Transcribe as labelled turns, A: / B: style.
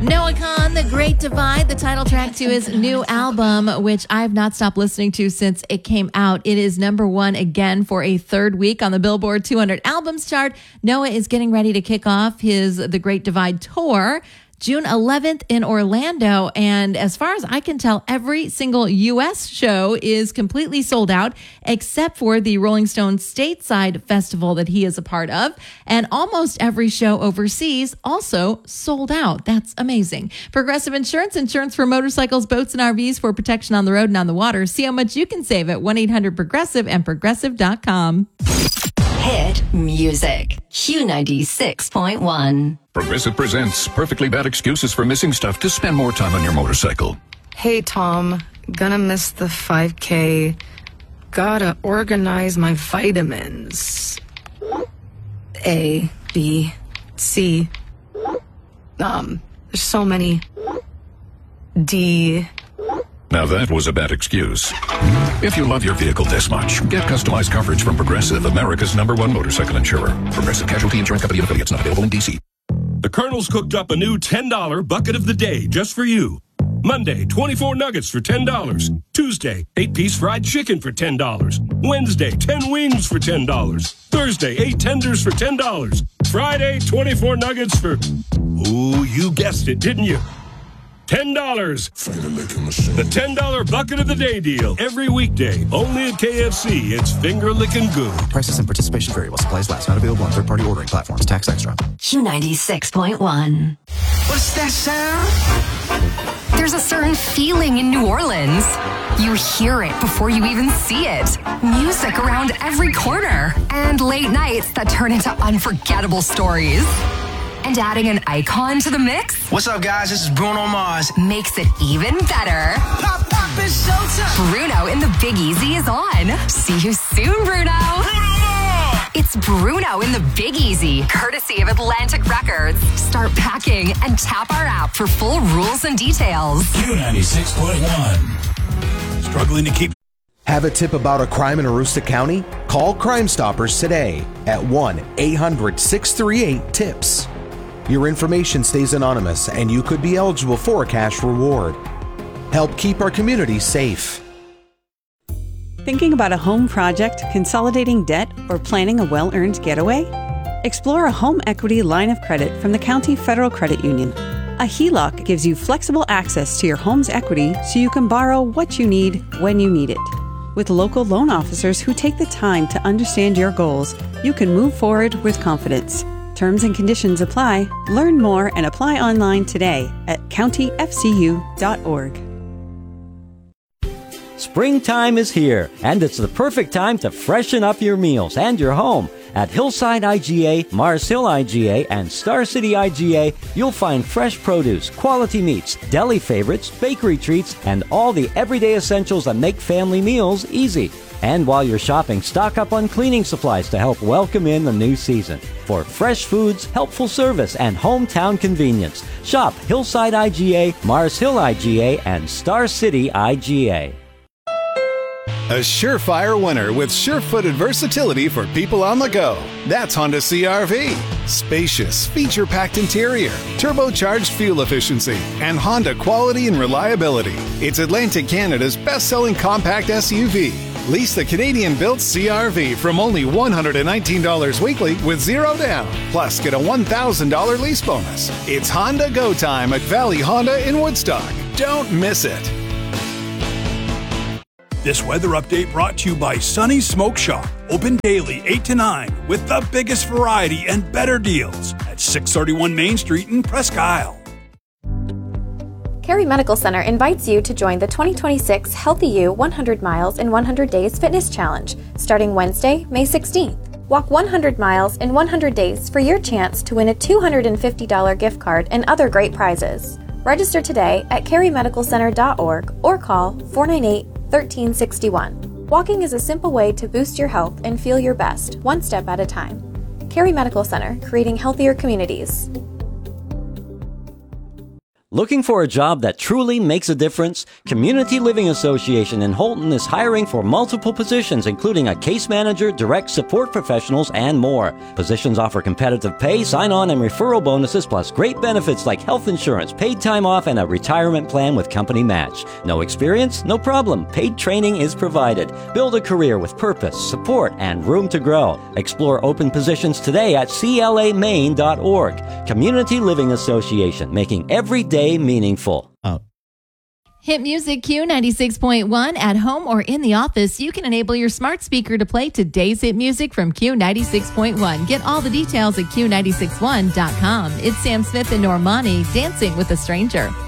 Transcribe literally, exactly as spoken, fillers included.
A: Noah Kahan, The Great Divide, the title track to his new album, which I've not stopped listening to since it came out. It is number one again for a third week on the Billboard two hundred albums chart. Noah is getting ready to kick off his The Great Divide tour June eleventh in Orlando. And as far as I can tell, every single U S show is completely sold out, except for the Rolling Stone Stateside Festival that he is a part of. And almost every show overseas also sold out. That's amazing. Progressive Insurance, insurance for motorcycles, boats, and R Vs for protection on the road and on the water. See how much you can save at one eight hundred progressive and progressive dot com.
B: Hit music. Q ninety-six point one.
C: Progressive presents Perfectly Bad Excuses for Missing Stuff to Spend More Time on Your Motorcycle.
D: Hey, Tom. Gonna miss the five K. Gotta organize my vitamins. A, B, C. Um, there's so many. D.
C: Now that was a bad excuse. If you love your vehicle this much, get customized coverage from Progressive, America's number one motorcycle insurer. Progressive Casualty Insurance Company and affiliates, not available in D C.
E: The Colonel's cooked up a new ten dollar bucket of the day just for you. Monday, twenty-four nuggets for ten dollars. Tuesday, eight piece fried chicken for ten dollars. Wednesday, ten wings for ten dollars. Thursday, eight tenders for ten dollars. Friday, twenty-four nuggets for... Ooh, you guessed it, didn't you? ten dollars. The ten dollar bucket of the day deal. Every weekday. Only at K F C. It's finger licking good.
F: Prices and participation vary while supplies last. Not available on third-party ordering platforms. Tax extra.
B: Q ninety-six point one.
G: What's that sound?
H: There's a certain feeling in New Orleans. You hear it before you even see it. Music around every corner. And late nights that turn into unforgettable stories. And adding an icon to the mix?
G: What's up, guys? This is Bruno Mars.
H: Makes it even better.
G: Pop, pop, it's showtime.
H: Bruno in the Big Easy is on. See you soon, Bruno.
G: Bruno!
H: It's Bruno in the Big Easy, courtesy of Atlantic Records. Start packing and tap our app for full rules and details.
I: Q ninety-six point one. Struggling to keep...
J: Have a tip about a crime in Aroostook County? Call Crime Stoppers today at one eight hundred six three eight TIPS. Your information stays anonymous and you could be eligible for a cash reward. Help keep our community safe.
K: Thinking about a home project, consolidating debt, or planning a well-earned getaway? Explore a home equity line of credit from the County Federal Credit Union. A H E L O C gives you flexible access to your home's equity so you can borrow what you need when you need it. With local loan officers who take the time to understand your goals, you can move forward with confidence. Terms and conditions apply. Learn more and apply online today at county f c u dot org.
L: Springtime is here, and it's the perfect time to freshen up your meals and your home. At Hillside I G A, Mars Hill I G A, and Star City I G A, you'll find fresh produce, quality meats, deli favorites, bakery treats, and all the everyday essentials that make family meals easy. And while you're shopping, stock up on cleaning supplies to help welcome in the new season. For fresh foods, helpful service, and hometown convenience, shop Hillside I G A, Mars Hill I G A, and Star City I G A.
M: A surefire winner with sure-footed versatility for people on the go. That's Honda C R V. Spacious, feature-packed interior, turbocharged fuel efficiency, and Honda quality and reliability. It's Atlantic Canada's best-selling compact S U V. Lease the Canadian-built C R V from only one hundred nineteen dollars weekly with zero down. Plus, get a one thousand dollars lease bonus. It's Honda Go Time at Valley Honda in Woodstock. Don't miss it.
I: This weather update brought to you by Sunny's Smoke Shop. Open daily eight to nine with the biggest variety and better deals at six thirty-one Main Street in Presque Isle.
N: Carey Medical Center invites you to join the twenty twenty-six Healthy You one hundred Miles in one hundred Days Fitness Challenge starting Wednesday, May sixteenth. Walk one hundred miles in one hundred days for your chance to win a two hundred fifty dollars gift card and other great prizes. Register today at carey medical center dot org or call four nine eight, one three six one. Walking is a simple way to boost your health and feel your best, one step at a time. Carey Medical Center, creating healthier communities.
L: Looking for a job that truly makes a difference? Community Living Association in Holton is hiring for multiple positions, including a case manager, direct support professionals, and more. Positions offer competitive pay, sign-on, and referral bonuses, plus great benefits like health insurance, paid time off, and a retirement plan with company match. No experience? No problem. Paid training is provided. Build a career with purpose, support, and room to grow. Explore open positions today at C L A Maine dot org. Community Living Association, making every day meaningful.
O: Oh.
A: Hit Music Q ninety-six point one. At home or in the office, you can enable your smart speaker to play today's hit music from Q ninety-six point one. Get all the details at Q nine six one dot com. It's Sam Smith and Normani, Dancing with a Stranger.